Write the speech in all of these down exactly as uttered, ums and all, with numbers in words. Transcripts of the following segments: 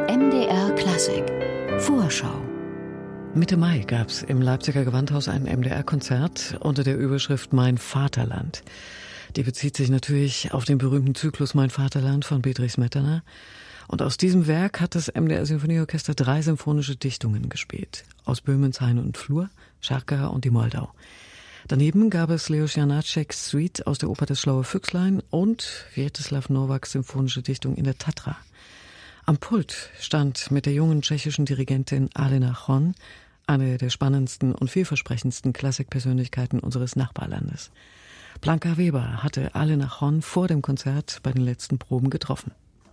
M D R Klassik Vorschau. Mitte Mai gab es im Leipziger Gewandhaus ein M D R-Konzert unter der Überschrift Mein Vaterland. Die bezieht sich natürlich auf den berühmten Zyklus Mein Vaterland von Bedřich Smetana. Und aus diesem Werk hat das M D R-Sinfonieorchester drei symphonische Dichtungen gespielt. Aus Böhmens Hain und Flur, Scharka und die Moldau. Daneben gab es Leos Janáček's Suite aus der Oper Das Schlaue Füchslein und Vítězslav Novaks symphonische Dichtung in der Tatra. Am Pult stand mit der jungen tschechischen Dirigentin Alena Chon, eine der spannendsten und vielversprechendsten Klassikpersönlichkeiten unseres Nachbarlandes. Blanka Weber hatte Alena Chon vor dem Konzert bei den letzten Proben getroffen.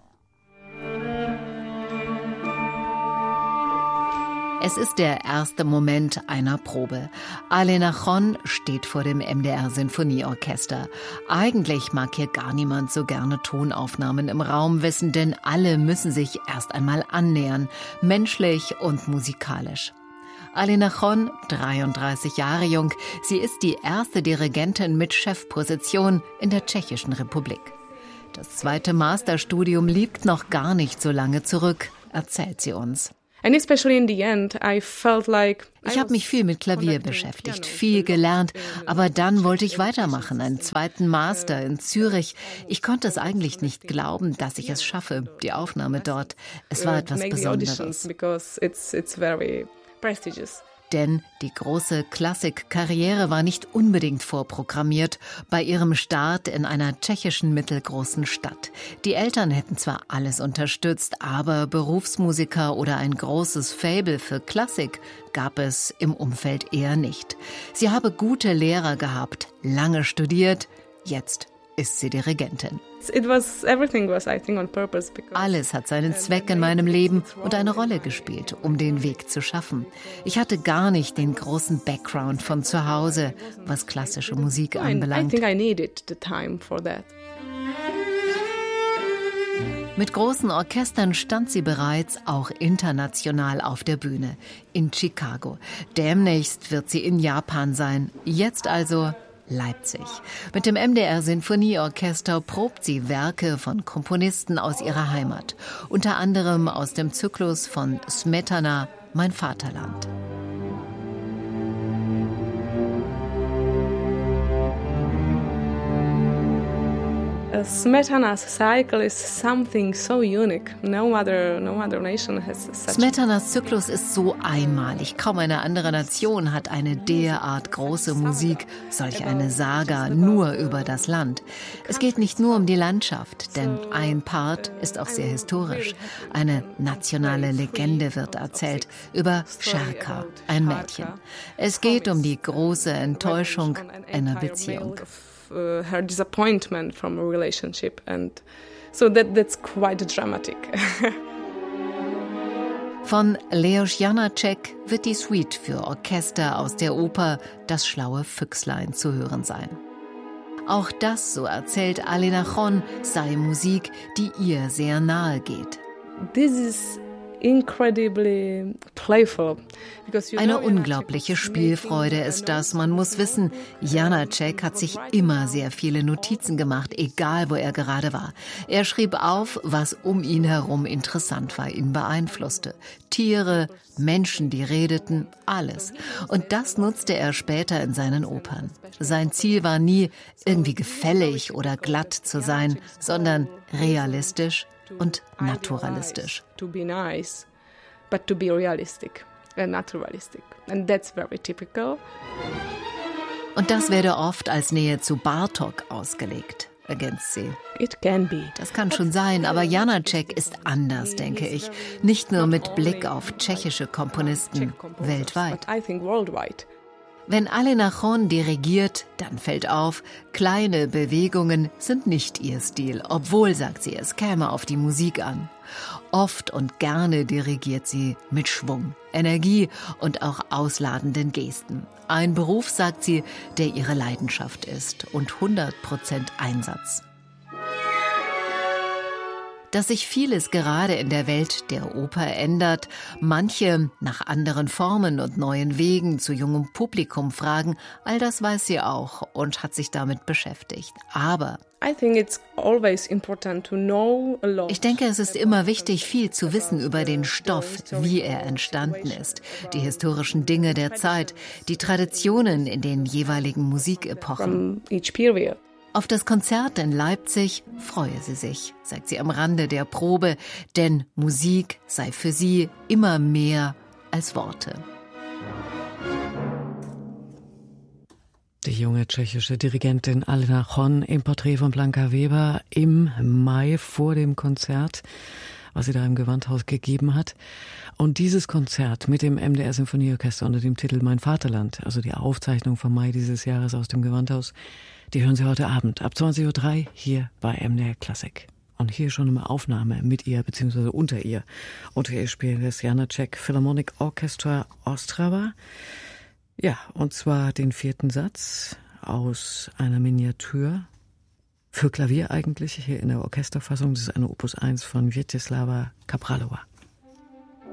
Es ist der erste Moment einer Probe. Alena Chon steht vor dem M D R-Sinfonieorchester. Eigentlich mag hier gar niemand so gerne Tonaufnahmen im Raum wissen, denn alle müssen sich erst einmal annähern, menschlich und musikalisch. Alena Chon, dreiunddreißig Jahre jung, sie ist die erste Dirigentin mit Chefposition in der Tschechischen Republik. Das zweite Masterstudium liegt noch gar nicht so lange zurück, erzählt sie uns. Ich habe mich viel mit Klavier beschäftigt, viel gelernt, aber dann wollte ich weitermachen, einen zweiten Master in Zürich. Ich konnte es eigentlich nicht glauben, dass ich es schaffe, die Aufnahme dort. Es war etwas Besonderes. Denn die große Klassikkarriere war nicht unbedingt vorprogrammiert bei ihrem Start in einer tschechischen mittelgroßen Stadt. Die Eltern hätten zwar alles unterstützt, aber Berufsmusiker oder ein großes Faible für Klassik gab es im Umfeld eher nicht. Sie habe gute Lehrer gehabt, lange studiert, jetzt ist sie Dirigentin. Alles hat seinen Zweck in meinem Leben und eine Rolle gespielt, um den Weg zu schaffen. Ich hatte gar nicht den großen Background von zu Hause, was klassische Musik anbelangt. Mit großen Orchestern stand sie bereits auch international auf der Bühne, in Chicago. Demnächst wird sie in Japan sein. Jetzt also Leipzig. Mit dem M D R-Sinfonieorchester probt sie Werke von Komponisten aus ihrer Heimat, unter anderem aus dem Zyklus von Smetana, Mein Vaterland. Smetanas cycle is something so unique. No other, no other nation has such. Smetanas Zyklus ist so einmalig. Kaum eine andere Nation hat eine derart große Musik, solch eine Saga nur über das Land. Es geht nicht nur um die Landschaft, denn ein Part ist auch sehr historisch. Eine nationale Legende wird erzählt über Scharka, ein Mädchen. Es geht um die große Enttäuschung einer Beziehung. Uh, her disappointment from a relationship, and so that that's quite dramatic. Von Leos Janáček wird die Suite für Orchester aus der Oper Das Schlaue Füchslein zu hören sein. Auch das, so erzählt Alena Chon, sei Musik, die ihr sehr nahe geht. This is incredibly playful. Eine unglaubliche Spielfreude ist das. Man muss wissen, Janáček hat sich immer sehr viele Notizen gemacht, egal wo er gerade war. Er schrieb auf, was um ihn herum interessant war, ihn beeinflusste. Tiere, Menschen, die redeten, alles. Und das nutzte er später in seinen Opern. Sein Ziel war nie, irgendwie gefällig oder glatt zu sein, sondern realistisch und naturalistisch. To be nice, but to be realistic and naturalistic. And that's very typical. Und das werde oft als Nähe zu Bartók ausgelegt, ergänzt sie. It can be. Das kann schon sein, aber Janáček ist anders, denke ich. Nicht nur mit Blick auf tschechische Komponisten weltweit. I think worldwide. Wenn Alena Chon dirigiert, dann fällt auf, kleine Bewegungen sind nicht ihr Stil, obwohl, sagt sie, es käme auf die Musik an. Oft und gerne dirigiert sie mit Schwung, Energie und auch ausladenden Gesten. Ein Beruf, sagt sie, der ihre Leidenschaft ist und hundert Prozent Einsatz. Dass sich vieles gerade in der Welt der Oper ändert, manche nach anderen Formen und neuen Wegen zu jungem Publikum fragen, all das weiß sie auch und hat sich damit beschäftigt. Aber ich denke, es ist immer wichtig, viel zu wissen über den Stoff, wie er entstanden ist, die historischen Dinge der Zeit, die Traditionen in den jeweiligen Musikepochen. Auf das Konzert in Leipzig freue sie sich, sagt sie am Rande der Probe, denn Musik sei für sie immer mehr als Worte. Die junge tschechische Dirigentin Alena Chon im Porträt von Blanka Weber im Mai vor dem Konzert, was sie da im Gewandhaus gegeben hat. Und dieses Konzert mit dem M D R Sinfonieorchester unter dem Titel Mein Vaterland, also die Aufzeichnung vom Mai dieses Jahres aus dem Gewandhaus, die hören Sie heute Abend ab zwanzig Uhr drei hier bei M D R Klassik. Und hier schon eine Aufnahme mit ihr, beziehungsweise unter ihr. Unter ihr spielt das Janáček Philharmonic Orchestra Ostrava. Ja, und zwar den vierten Satz aus einer Miniatur für Klavier eigentlich, hier in der Orchesterfassung. Das ist eine Opus eins von Vyacheslava Kapralova.